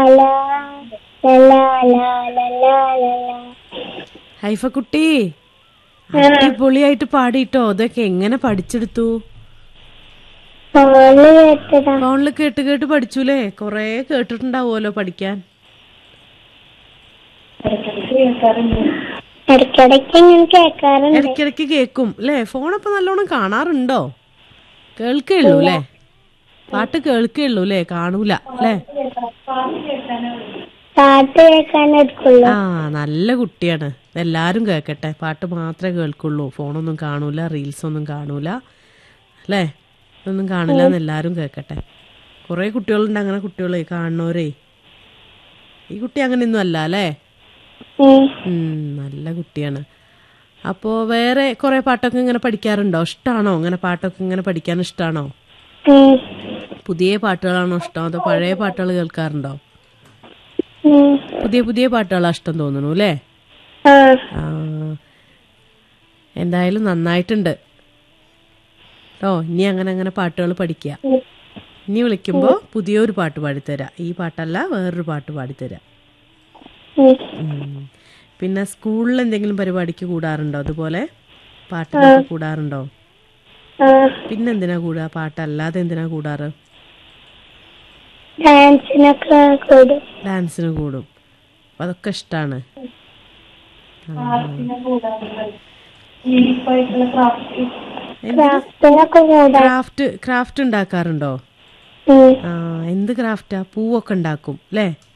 ലാ ലലാ ലാ ലലാ ലലാ. ഹൈഫക്കുട്ടി അടിപൊളിയായിട്ട് പാടിട്ടോ. അതൊക്കെ എങ്ങനെ പഠിച്ചെടുത്തു? ഫോണില് കേട്ടതാ. ഫോണില് കേട്ട് കേട്ട് പഠിച്ചൂലേ? കൊറേ കേട്ടിട്ടുണ്ടാവുമല്ലോ പഠിക്കാൻ. ഇടയ്ക്കിടയ്ക്ക് ഇങ്ങനെ കേൾക്കാറുണ്ട്. ഇടയ്ക്കിടയ്ക്ക് കേക്കും അല്ലേ? ഫോണപ്പൊ നല്ലോണം കാണാറുണ്ടോ? കേൾക്കുള്ളൂ അല്ലേ? പാട്ട് കേൾക്കുള്ളൂ അല്ലേ? കാണൂല അല്ലേ? പാട്ട് കേൾക്കാൻ എടുക്കുള്ളൂ. ആ, നല്ല കുട്ടിയാണ്. എല്ലാരും കേക്കട്ടെ. പാട്ട് മാത്രമേ കേൾക്കുള്ളൂ, ഫോണൊന്നും കാണൂല, റീൽസ് ഒന്നും കാണൂല അല്ലേ? ഇതൊന്നും കാണില്ല എന്ന് എല്ലാരും കേക്കട്ടെ. കുറെ കുട്ടികളുണ്ട് അങ്ങനെ, കുട്ടികളെ കാണുന്നവരേ. ഈ കുട്ടി അങ്ങനെയൊന്നും അല്ല അല്ലേ? നല്ല കുട്ടിയാണ്. അപ്പോ വേറെ കുറെ പാട്ടൊക്കെ ഇങ്ങനെ പഠിക്കാറുണ്ടോ? ഇഷ്ടാണോ ഇങ്ങനെ പാട്ടൊക്കെ ഇങ്ങനെ പഠിക്കാൻ? ഇഷ്ടാണോ? പുതിയ പാട്ടുകളാണോ ഇഷ്ടം, അതോ പഴയ പാട്ടുകൾ കേൾക്കാറുണ്ടോ? പുതിയ പുതിയ പാട്ടുകളാ ഇഷ്ടം തോന്നുന്നു അല്ലേ? എന്തായാലും നന്നായിട്ടുണ്ട് ഓ. ഇനി അങ്ങനെ അങ്ങനെ പാട്ടുകൾ പഠിക്കുക. ഇനി വിളിക്കുമ്പോ പുതിയൊരു പാട്ട് പാടിത്തരാം. ഈ പാട്ടല്ല, വേറൊരു പാട്ട് പാടിത്തരാം. പിന്നെ സ്കൂളിൽ എന്തെങ്കിലും പരിപാടിക്ക് കൂടാറുണ്ടോ? അതുപോലെ പാട്ടിനൊക്കെ കൂടാറുണ്ടോ? പിന്നെന്തിനാ കൂടാ? പാട്ടല്ലാതെ എന്തിനാ കൂടാറ്? ഡാൻസിന് കൂടും. അതൊക്കെ ഇഷ്ടാണ്. ക്രാഫ്റ്റ് ഉണ്ടാക്കാറുണ്ടോ? എന്ത് ക്രാഫ്റ്റാ? പൂവൊക്കെ ഉണ്ടാക്കും അല്ലേ?